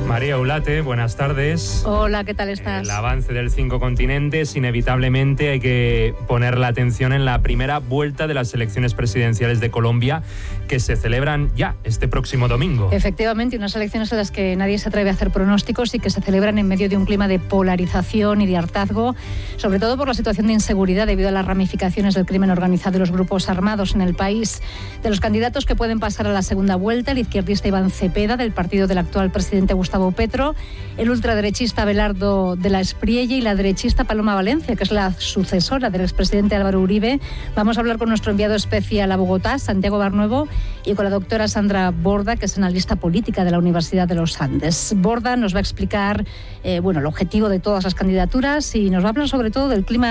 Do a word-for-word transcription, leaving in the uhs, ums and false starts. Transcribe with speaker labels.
Speaker 1: María Ulate, buenas tardes.
Speaker 2: Hola, ¿qué tal estás?
Speaker 1: El avance del cinco continentes, inevitablemente hay que poner la atención en la primera vuelta de las elecciones presidenciales de Colombia, que se celebran ya este próximo domingo.
Speaker 2: Efectivamente, unas elecciones en las que nadie se atreve a hacer pronósticos y que se celebran en medio de un clima de polarización y de hartazgo, sobre todo por la situación de inseguridad debido a las ramificaciones del crimen organizado y los grupos armados en el país. De los candidatos que pueden pasar a la segunda vuelta, el izquierdista Iván Cepeda, del partido del actual presidente Gustavo Petro, el ultraderechista Abelardo de la Espriella y la derechista Paloma Valencia, que es la sucesora del expresidente Álvaro Uribe. Vamos a hablar con nuestro enviado especial a Bogotá, Santiago Barnuevo, y con la doctora Sandra Borda, que es analista política de la Universidad de los Andes. Borda nos va a explicar eh, bueno, el objetivo de todas las candidaturas y nos va a hablar sobre todo del clima